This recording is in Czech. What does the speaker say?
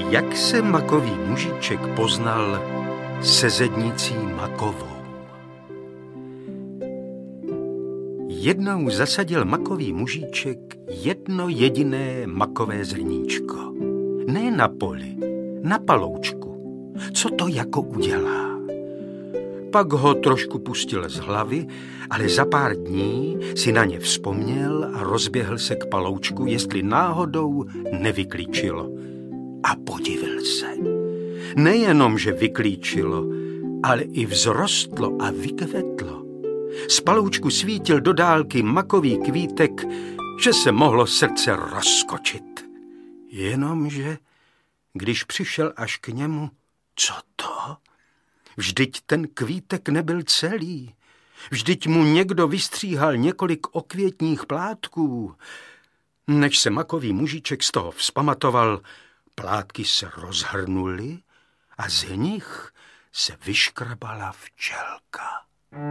Jak se makový mužíček poznal se zednicí makovou? Jednou zasadil makový mužíček jedno jediné makové zrníčko. Ne na poli, na paloučku. Co to jako udělá? Pak ho trošku pustil z hlavy, ale za pár dní si na ně vzpomněl a rozběhl se k paloučku, jestli náhodou nevyklíčilo. A podivil se. Nejenom, že vyklíčilo, ale i vzrostlo a vykvetlo. Z paloučku svítil do dálky makový kvítek, že se mohlo srdce rozskočit. Jenomže, když přišel až k němu, co to? Vždyť ten kvítek nebyl celý. Vždyť mu někdo vystříhal několik okvětních plátků. Než se makový mužíček z toho vzpamatoval, plátky se rozhrnuly a z nich se vyškrabala včelka.